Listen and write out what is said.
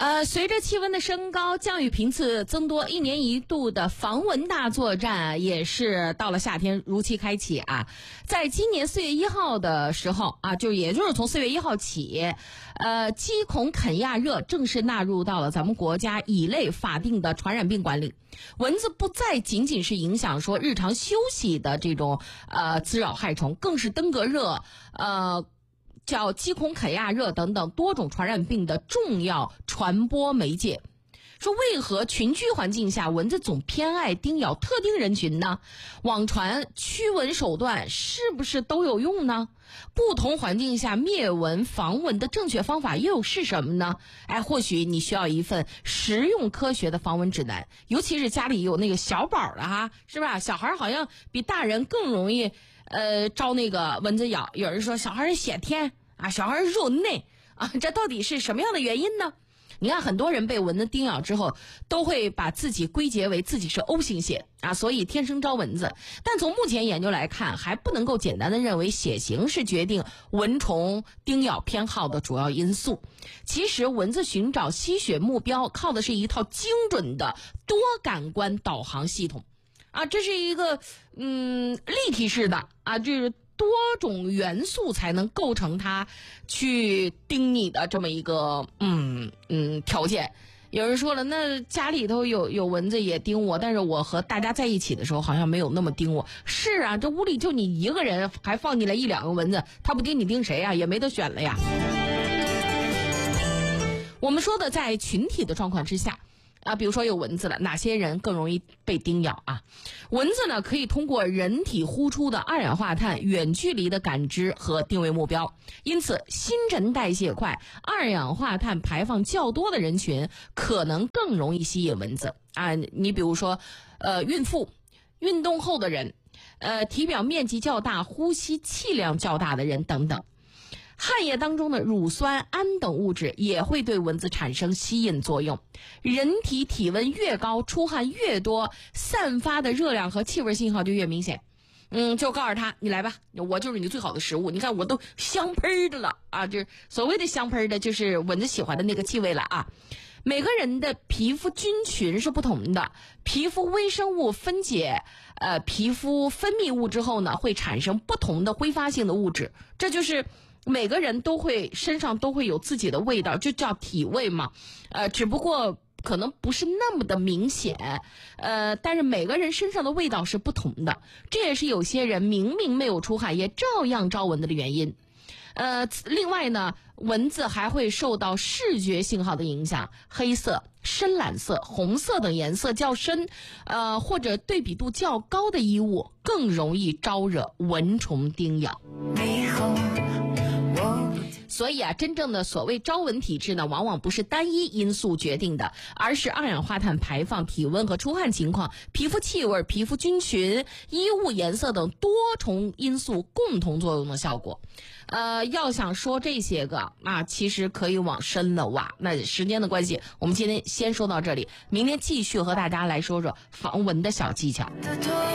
随着气温的升高，降雨频次增多，一年一度的防蚊大作战也是到了夏天如期开启啊。在今年4月1号的时候啊，也就是从4月1号起，鸡孔肯亚热正式纳入到了咱们国家乙类法定的传染病管理。蚊子不再仅仅是影响说日常休息的这种滋扰害虫，更是登革热叫鸡孔肯亚热等等多种传染病的重要传播媒介。说为何群居环境下蚊子总偏爱叮咬特定人群呢？网传驱蚊手段是不是都有用呢？不同环境下灭蚊防蚊的正确方法又是什么呢？或许你需要一份实用科学的防蚊指南，尤其是家里有那个小宝的哈，是吧？小孩好像比大人更容易招那个蚊子咬。有人说小孩是先天啊，小孩是肉内啊，这到底是什么样的原因呢？你看很多人被蚊子叮咬之后都会把自己归结为自己是 O 型血啊，所以天生招蚊子。但从目前研究来看，还不能够简单的认为血型是决定蚊虫叮咬偏好的主要因素。其实蚊子寻找吸血目标靠的是一套精准的多感官导航系统啊，这是一个立体式的啊，就是多种元素才能构成它去叮你的这么一个条件。有人说了，那家里头有蚊子也叮我，但是我和大家在一起的时候好像没有那么叮我。是啊，这屋里就你一个人，还放进来1-2个蚊子，他不叮你叮谁啊？也没得选了呀。我们说的在群体的状况之下啊，比如说有蚊子了，哪些人更容易被叮咬啊？蚊子呢，可以通过人体呼出的二氧化碳远距离的感知和定位目标，因此新陈代谢快、二氧化碳排放较多的人群可能更容易吸引蚊子啊。你比如说孕妇、运动后的人、体表面积较大、呼吸气量较大的人等等。汗液当中的乳酸、胺等物质也会对蚊子产生吸引作用。人体体温越高，出汗越多，散发的热量和气味信号就越明显。就告诉他，你来吧，我就是你最好的食物。你看我都香喷的了啊，就是所谓的香喷的，就是蚊子喜欢的那个气味了啊。每个人的皮肤菌群是不同的，皮肤微生物分解皮肤分泌物之后呢，会产生不同的挥发性的物质，这就是每个人身上都会有自己的味道，就叫体味嘛。只不过可能不是那么的明显，但是每个人身上的味道是不同的，这也是有些人明明没有出汗也照样招蚊子的原因。另外呢，蚊子还会受到视觉信号的影响，黑色、深蓝色、红色等颜色较深，或者对比度较高的衣物更容易招惹蚊虫叮咬。所以啊，真正的所谓招蚊体质呢，往往不是单一因素决定的，而是二氧化碳排放、体温和出汗情况、皮肤气味、皮肤菌群、衣物颜色等多重因素共同作用的效果。要想说这些个啊，其实可以往深了挖。那时间的关系，我们今天先说到这里，明天继续和大家来说说防蚊的小技巧。